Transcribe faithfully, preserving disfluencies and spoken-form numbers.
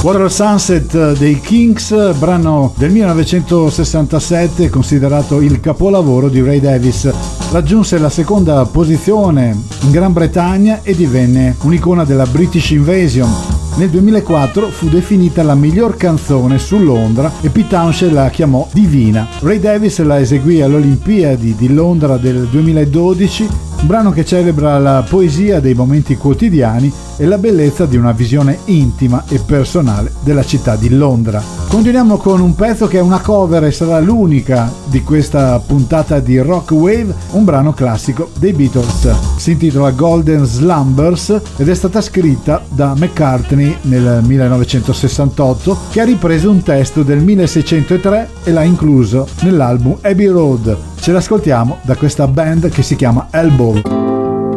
Water Sunset dei Kinks, brano del millenovecentosessantasette, considerato il capolavoro di Ray Davies. Raggiunse la seconda posizione in Gran Bretagna e divenne un'icona della British Invasion. Nel duemilaquattro fu definita la miglior canzone su Londra e Pete Townshend la chiamò divina. Ray Davies la eseguì alle Olimpiadi di Londra del duemiladodici, un brano che celebra la poesia dei momenti quotidiani e la bellezza di una visione intima e personale della città di Londra. Continuiamo con un pezzo che è una cover e sarà l'unica di questa puntata di Rock Wave, un brano classico dei Beatles. Si intitola Golden Slumbers ed è stata scritta da McCartney nel millenovecentosessantotto, che ha ripreso un testo del milleseicentotre e l'ha incluso nell'album Abbey Road. Ce l'ascoltiamo da questa band che si chiama Elbow.